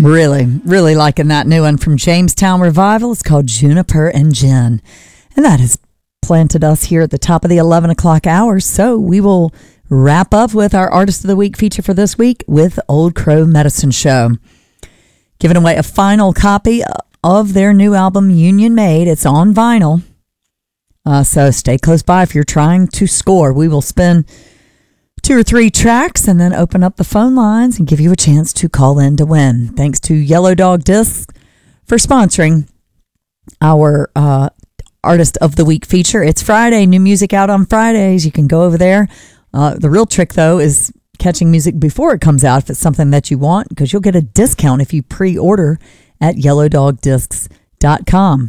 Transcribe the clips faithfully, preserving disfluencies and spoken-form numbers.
Really, really liking that new one from Jamestown Revival. It's called Juniper and Gin. And that has planted us here at the top of the eleven o'clock hour. So we will wrap up with our Artist of the Week feature for this week with Old Crow Medicine Show. Giving away a final copy of their new album, Union Made. It's on vinyl. Uh, so stay close by if you're trying to score. We will spin two or three tracks and then open up the phone lines and give you a chance to call in to win. Thanks to Yellow Dog Discs for sponsoring our uh, Artist of the Week feature. It's Friday, new music out on Fridays. You can go over there. Uh, the real trick, though, is catching music before it comes out if it's something that you want, because you'll get a discount if you pre-order at yellow dog discs dot com.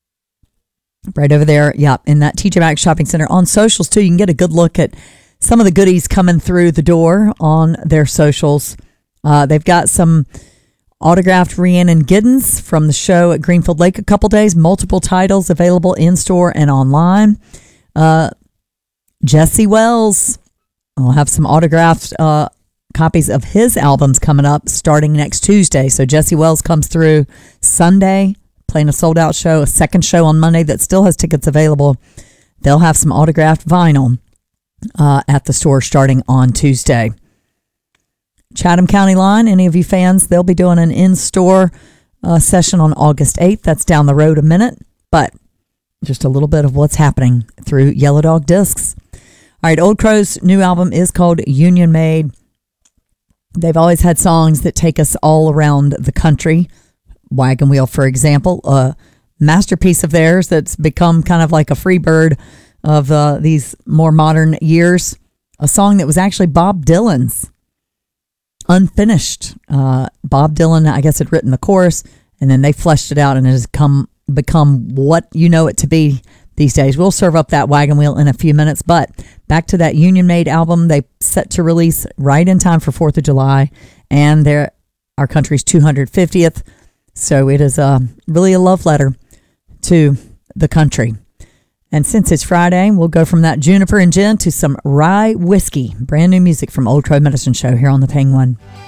Right over there, yeah, in that T J Maxx Shopping Center. On socials, too, you can get a good look at some of the goodies coming through the door on their socials. Uh, they've got some autographed Rhiannon Giddens from the show at Greenfield Lake a couple days. Multiple titles available in-store and online. Uh, Jesse Wells will have some autographed uh, copies of his albums coming up starting next Tuesday. So Jesse Wells comes through Sunday, playing a sold-out show, a second show on Monday that still has tickets available. They'll have some autographed vinyl uh, at the store starting on Tuesday. Chatham County Line, any of you fans, they'll be doing an in-store uh, session on August eighth. That's down the road a minute, but just a little bit of what's happening through Yellow Dog Discs. All right, Old Crow's new album is called Union Made. They've always had songs that take us all around the country. Wagon Wheel, for example, a masterpiece of theirs that's become kind of like a free bird of uh, these more modern years. A song that was actually Bob Dylan's. Unfinished. Uh, Bob Dylan, I guess, had written the chorus, and then they fleshed it out, and it has come become what you know it to be these days. We'll serve up that Wagon Wheel in a few minutes, but back to that Union Made album. They set to release right in time for fourth of July, and they're our country's two hundred fiftieth. So it is uh, really a love letter to the country. And since it's Friday, we'll go from that Juniper and Gin to some rye whiskey. Brand new music from Old Crow Medicine Show here on the Penguin.